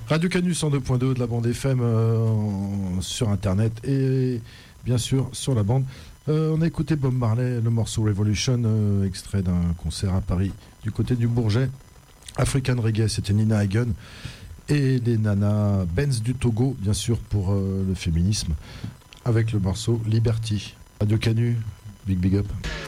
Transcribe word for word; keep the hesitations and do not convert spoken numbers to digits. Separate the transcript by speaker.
Speaker 1: Radio Canu cent deux point deux de la bande F M euh, sur internet et bien sûr sur la bande. Euh, on a écouté Bob Marley, le morceau Revolution, euh, extrait d'un concert à Paris du côté du Bourget. African Reggae, c'était Nina Hagen et les nanas Benz du Togo, bien sûr pour euh, le féminisme, avec le morceau Liberty. Radio Canu, big big up.